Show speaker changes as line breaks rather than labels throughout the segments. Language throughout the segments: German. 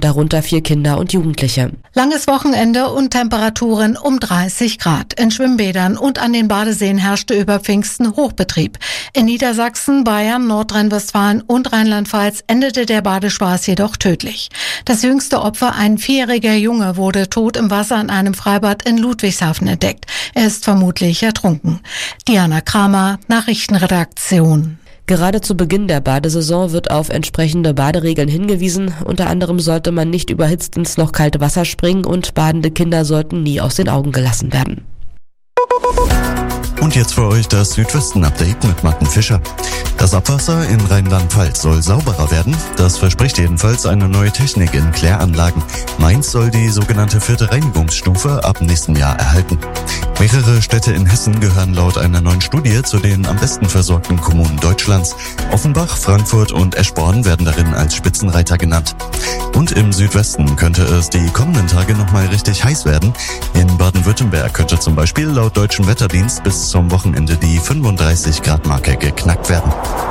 darunter 4 Kinder und Jugendliche.
Langes Wochenende und Temperaturen um 30 Grad. In Schwimmbädern und an den Badeseen herrschte über Pfingsten Hochbetrieb. In Niedersachsen, Bayern, Nordrhein-Westfalen und Rheinland-Pfalz endete der Badespaß jedoch tödlich. Das jüngste Opfer, ein 4-jähriger Junge, wurde tot im Wasser in einem Freibad in Ludwigshafen entdeckt. Er ist vermutlich ertrunken. Diana Kramer, Nachrichtenredaktion.
Gerade zu Beginn der Badesaison wird auf entsprechende Baderegeln hingewiesen. Unter anderem sollte man nicht überhitzt ins noch kalte Wasser springen und badende Kinder sollten nie aus den Augen gelassen werden.
Und jetzt für euch das Südwesten-Update mit Martin Fischer. Das Abwasser in Rheinland-Pfalz soll sauberer werden. Das verspricht jedenfalls eine neue Technik in Kläranlagen. Mainz soll die sogenannte 4. Reinigungsstufe ab nächstem Jahr erhalten. Mehrere Städte in Hessen gehören laut einer neuen Studie zu den am besten versorgten Kommunen Deutschlands. Offenbach, Frankfurt und Eschborn werden darin als Spitzenreiter genannt. Und im Südwesten könnte es die kommenden Tage nochmal richtig heiß werden. In Baden-Württemberg könnte zum Beispiel laut Deutschem Wetterdienst bis zum Wochenende die 35-Grad-Marke geknackt werden.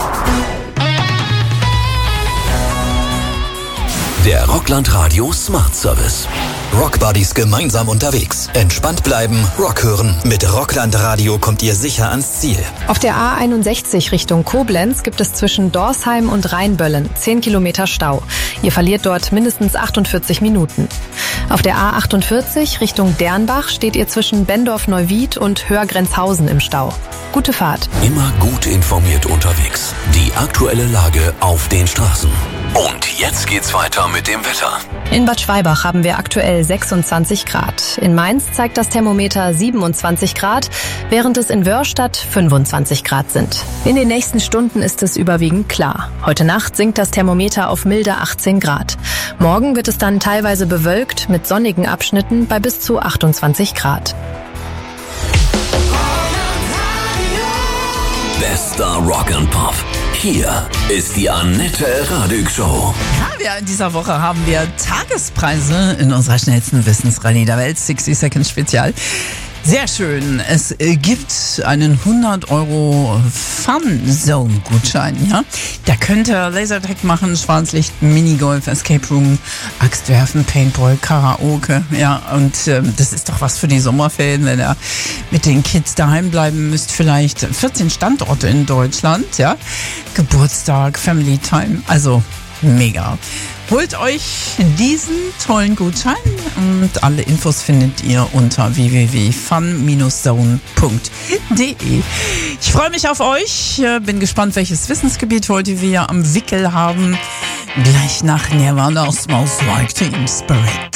Der Rockland Radio Smart Service. Rockbuddies gemeinsam unterwegs. Entspannt bleiben, Rock hören. Mit Rockland Radio kommt ihr sicher ans Ziel.
Auf der A61 Richtung Koblenz gibt es zwischen Dorsheim und Rheinböllen 10 Kilometer Stau. Ihr verliert dort mindestens 48 Minuten. Auf der A48 Richtung Dernbach steht ihr zwischen Bendorf-Neuwied und Hörgrenzhausen im Stau. Gute Fahrt.
Immer gut informiert unterwegs. Die aktuelle Lage auf den Straßen. Und jetzt geht's weiter mit dem Wetter.
In Bad Schwalbach haben wir aktuell 26 Grad. In Mainz zeigt das Thermometer 27 Grad, während es in Wörrstadt 25 Grad sind. In den nächsten Stunden ist es überwiegend klar. Heute Nacht sinkt das Thermometer auf milde 18 Grad. Morgen wird es dann teilweise bewölkt mit sonnigen Abschnitten bei bis zu 28 Grad.
Bester Rock and Pop. Hier ist die Annette Radig Show.
Ja, in dieser Woche haben wir Tagespreise in unserer schnellsten Wissensrallye der Welt, 60 Seconds Spezial. Sehr schön. Es gibt einen 100 € Fun-Zone-Gutschein, ja. Da könnt ihr Lasertag machen, Schwarzlicht, Minigolf, Escape Room, Axtwerfen, Paintball, Karaoke, ja. Und das ist doch was für die Sommerferien, wenn ihr mit den Kids daheim bleiben müsst. Vielleicht 14 Standorte in Deutschland, ja. Geburtstag, Family Time, also mega. Holt euch diesen tollen Gutschein und alle Infos findet ihr unter www.fun-zone.de. Ich freue mich auf euch, bin gespannt, welches Wissensgebiet heute wir am Wickel haben. Gleich nach Nirvana, Smells Like Teen Spirit.